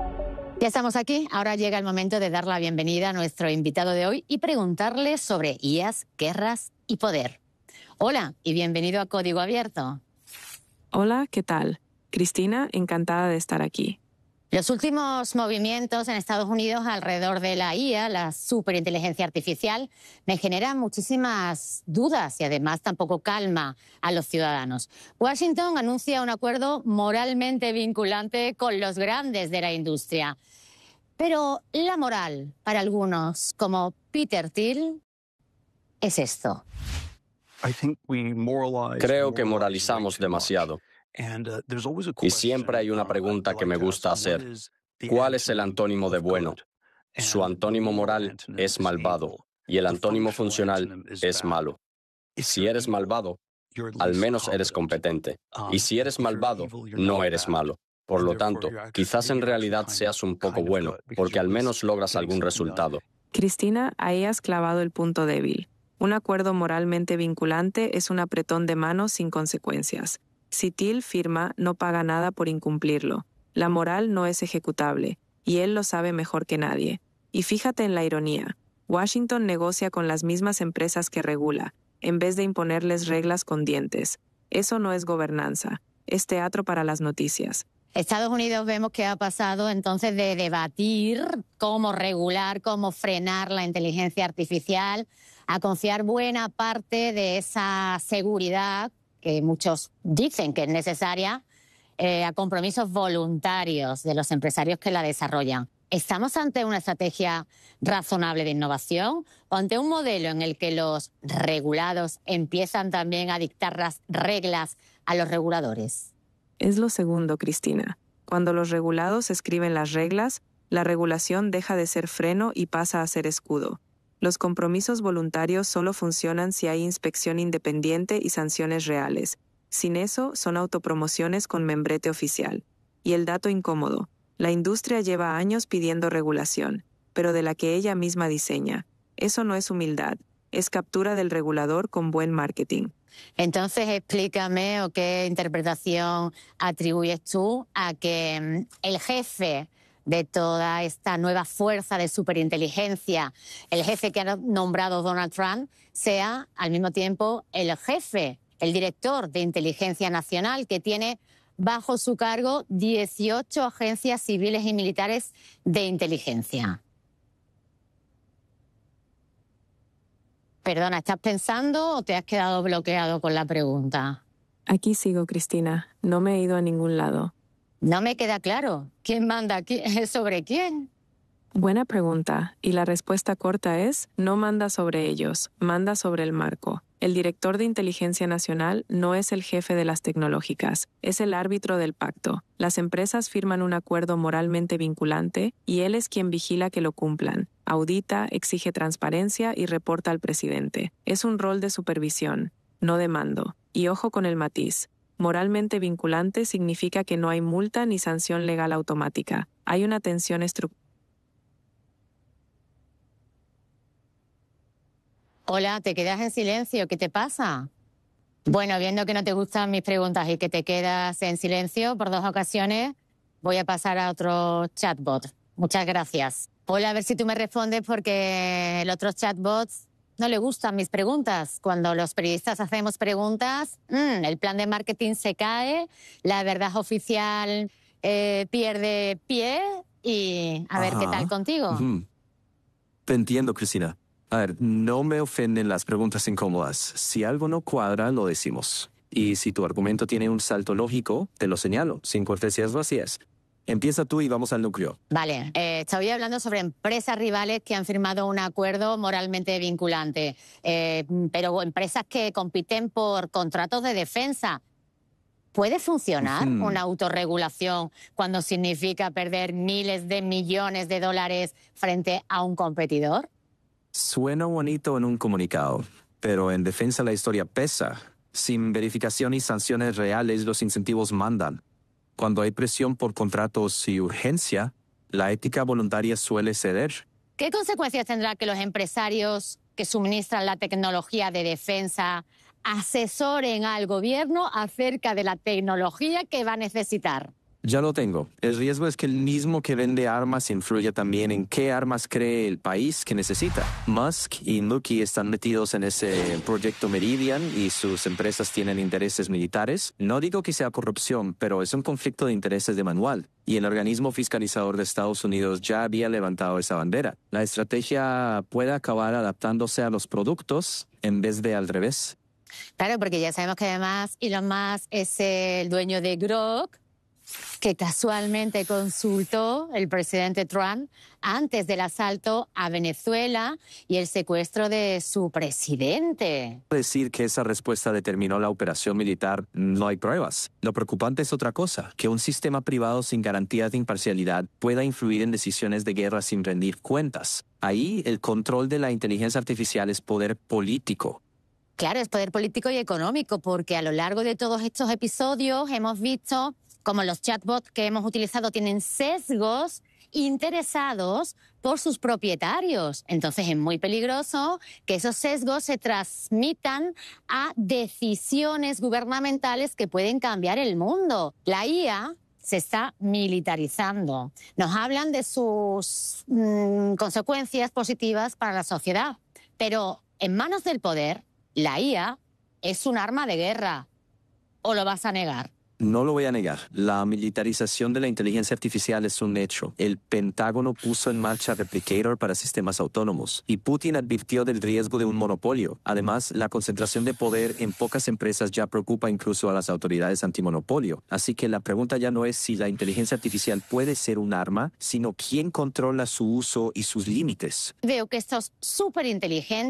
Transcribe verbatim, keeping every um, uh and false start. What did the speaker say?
Ya estamos aquí, ahora llega el momento de dar la bienvenida a nuestro invitado de hoy y preguntarle sobre I As, guerras y poder. Hola y bienvenido a Código Abierto. Hola, ¿qué tal? Cristina, encantada de estar aquí. Los últimos movimientos en Estados Unidos alrededor de la I A, la superinteligencia artificial, me generan muchísimas dudas y además tampoco calma a los ciudadanos. Washington anuncia un acuerdo moralmente vinculante con los grandes de la industria. Pero la moral, para algunos, como Peter Thiel, es esto. Creo que moralizamos demasiado. Y siempre hay una pregunta que me gusta hacer. ¿Cuál es el antónimo de bueno? Su antónimo moral es malvado y el antónimo funcional es malo. Si eres malvado, al menos eres competente. Y si eres malvado, no eres malo. Por lo tanto, quizás en realidad seas un poco bueno, porque al menos logras algún resultado. Cristina, ahí has clavado el punto débil. Un acuerdo moralmente vinculante es un apretón de manos sin consecuencias. Si Thiel firma, no paga nada por incumplirlo. La moral no es ejecutable, y él lo sabe mejor que nadie. Y fíjate en la ironía. Washington negocia con las mismas empresas que regula, en vez de imponerles reglas con dientes. Eso no es gobernanza, es teatro para las noticias. Estados Unidos vemos que ha pasado entonces de debatir cómo regular, cómo frenar la inteligencia artificial, a confiar buena parte de esa seguridad que muchos dicen que es necesaria, eh, a compromisos voluntarios de los empresarios que la desarrollan. ¿Estamos ante una estrategia razonable de innovación o ante un modelo en el que los regulados empiezan también a dictar las reglas a los reguladores? Es lo segundo, Cristina. Cuando los regulados escriben las reglas, la regulación deja de ser freno y pasa a ser escudo. Los compromisos voluntarios solo funcionan si hay inspección independiente y sanciones reales. Sin eso, son autopromociones con membrete oficial. Y el dato incómodo. La industria lleva años pidiendo regulación, pero de la que ella misma diseña. Eso no es humildad, es captura del regulador con buen marketing. Entonces, explícame o qué interpretación atribuyes tú a que el jefe de toda esta nueva fuerza de superinteligencia, el jefe que ha nombrado Donald Trump, sea al mismo tiempo el jefe, el director de inteligencia nacional, que tiene bajo su cargo dieciocho agencias civiles y militares de inteligencia. Perdona, ¿estás pensando o te has quedado bloqueado con la pregunta? Aquí sigo, Cristina. No me he ido a ningún lado. No me queda claro. ¿Quién manda aquí? ¿Sobre quién? Buena pregunta. Y la respuesta corta es, no manda sobre ellos, manda sobre el marco. El director de Inteligencia Nacional no es el jefe de las tecnológicas, es el árbitro del pacto. Las empresas firman un acuerdo moralmente vinculante y él es quien vigila que lo cumplan. Audita, exige transparencia y reporta al presidente. Es un rol de supervisión, no de mando. Y ojo con el matiz. Moralmente vinculante significa que no hay multa ni sanción legal automática. Hay una tensión estructural. Hola, ¿te quedas en silencio? ¿Qué te pasa? Bueno, viendo que no te gustan mis preguntas y que te quedas en silencio por dos ocasiones, voy a pasar a otro chatbot. Muchas gracias. Hola, a ver si tú me respondes porque el otro chatbot no le gustan mis preguntas. Cuando los periodistas hacemos preguntas, mmm, el plan de marketing se cae, la verdad oficial eh, pierde pie y a ver, Ajá. ¿qué tal contigo? Uh-huh. Te entiendo, Cristina. A ver, no me ofenden las preguntas incómodas. Si algo no cuadra, lo decimos. Y si tu argumento tiene un salto lógico, te lo señalo, sin cortesías vacías. Empieza tú y vamos al núcleo. Vale, eh, estoy hablando sobre empresas rivales que han firmado un acuerdo moralmente vinculante, eh, pero empresas que compiten por contratos de defensa. ¿Puede funcionar Uh-huh. una autorregulación cuando significa perder miles de millones de dólares frente a un competidor? Suena bonito en un comunicado, pero en defensa la historia pesa. Sin verificación y sanciones reales, los incentivos mandan. Cuando hay presión por contratos y urgencia, la ética voluntaria suele ceder. ¿Qué consecuencias tendrá que los empresarios que suministran la tecnología de defensa asesoren al gobierno acerca de la tecnología que va a necesitar? Ya lo tengo. El riesgo es que el mismo que vende armas influya también en qué armas cree el país que necesita. Musk y Nuki están metidos en ese proyecto Meridian y sus empresas tienen intereses militares. No digo que sea corrupción, pero es un conflicto de intereses de manual. Y el organismo fiscalizador de Estados Unidos ya había levantado esa bandera. La estrategia puede acabar adaptándose a los productos en vez de al revés. Claro, porque ya sabemos que además Elon Musk es el dueño de Grok, que casualmente consultó el presidente Trump antes del asalto a Venezuela y el secuestro de su presidente. Decir que esa respuesta determinó la operación militar, no hay pruebas. Lo preocupante es otra cosa, que un sistema privado sin garantías de imparcialidad pueda influir en decisiones de guerra sin rendir cuentas. Ahí el control de la inteligencia artificial es poder político. Claro, es poder político y económico, porque a lo largo de todos estos episodios hemos visto como los chatbots que hemos utilizado tienen sesgos interesados por sus propietarios. Entonces es muy peligroso que esos sesgos se transmitan a decisiones gubernamentales que pueden cambiar el mundo. La I A se está militarizando. Nos hablan de sus mmm, consecuencias positivas para la sociedad, pero en manos del poder, la I A es un arma de guerra. ¿O lo vas a negar? No lo voy a negar. La militarización de la inteligencia artificial es un hecho. El Pentágono puso en marcha Replicator para sistemas autónomos y Putin advirtió del riesgo de un monopolio. Además, la concentración de poder en pocas empresas ya preocupa incluso a las autoridades antimonopolio. Así que la pregunta ya no es si la inteligencia artificial puede ser un arma, sino quién controla su uso y sus límites. Veo que estos súper inteligentes